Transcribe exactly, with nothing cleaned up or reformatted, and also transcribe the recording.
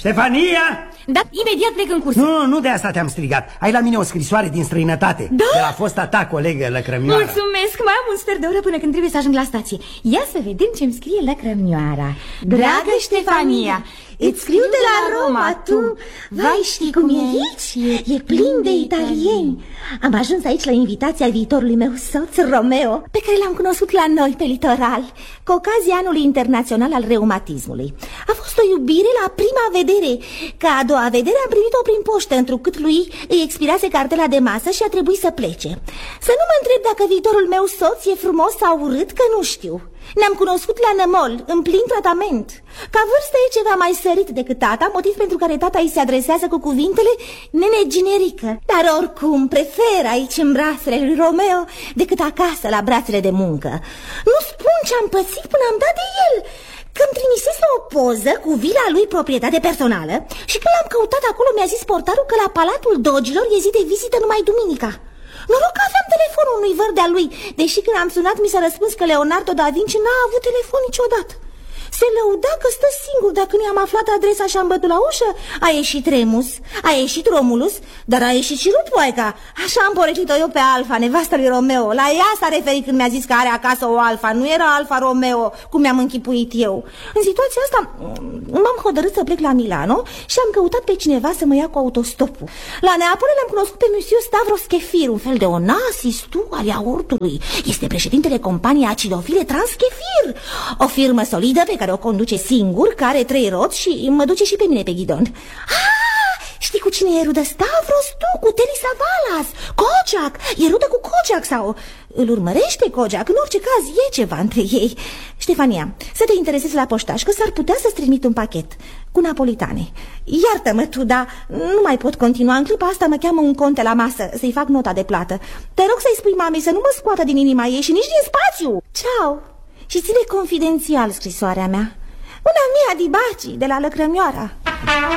Ștefania! Da, imediat plec în curs. Nu, nu de asta te-am strigat. Ai la mine o scrisoare din străinătate. Da? De la fosta ta colegă Lăcrămioara. Mulțumesc, mai am un sfert de oră până când trebuie să ajung la stație. Ia să vedem ce-mi scrie Lăcrămioara. Dragă Ștefania, îți scriu de la Roma, tu. Vai, știi cum e aici? E plin de italieni. Am ajuns aici la invitația viitorului meu soț, Romeo, pe care l-am cunoscut la noi pe litoral, cu ocazia anului internațional al reumatismului. A fost o iubire la prima vedere. Ca a doua vedere am primit-o prin poștă, întrucât lui îi expirase cartela de masă și a trebuit să plece. Să nu mă întreb dacă viitorul meu soț e frumos sau urât, că nu știu. Ne-am cunoscut la Nămol, în plin tratament. Ca vârstă e ceva mai sărit decât tata, motiv pentru care tata îi se adresează cu cuvintele nene generică. Dar oricum prefer aici în brațele lui Romeo decât acasă la brațele de muncă. Nu spun ce-am pățit până am dat de el, că îmi trimisese o poză cu vila lui proprietate personală și când l-am căutat acolo mi-a zis portarul că la Palatul Dogilor e zi de vizită numai duminica. Noroc că aveam telefonul unui văr de-a lui, deși când am sunat mi s-a răspuns că Leonardo da Vinci n-a avut telefon niciodată. Se lăuda că stă singur, dacă nu i-am aflat adresa și am bătut la ușă. A ieșit Remus, a ieșit Romulus, dar a ieșit și Lupoica. Așa am poreclit-o eu pe Alfa, nevastă lui Romeo. La ea s-a referit când mi-a zis că are acasă o Alfa, nu era Alfa Romeo, cum mi-am închipuit eu. În situația asta m-am hotărât să plec la Milano și am căutat pe cineva să mă ia cu autostopul. La Neapole l-am cunoscut pe Monsieur Stavros Chefir, un fel de Onassis tu al iaurtului. Este președintele companiei acidofile Transchefir, o firmă solidă pe care o conduce singur, care are trei roți și mă duce și pe mine pe ghidon. Ah, știi cu cine e rudă Stavros tu? Cu Telly Savalas, Kojak. E rudă cu Kojak sau îl urmărește Kojak? În orice caz e ceva între ei. Ștefania, să te interesezi la poștaș, că s-ar putea să-ți trimit un pachet cu napolitane. Iartă-mă tu, dar nu mai pot continua. În clipa asta mă cheamă un conte la masă să-i fac nota de plată. Te rog să-i spui mamei să nu mă scoată din inima ei și nici din spațiu. Ceau! Și ține confidențial scrisoarea mea. Una mea di baci de la Lăcrămioara.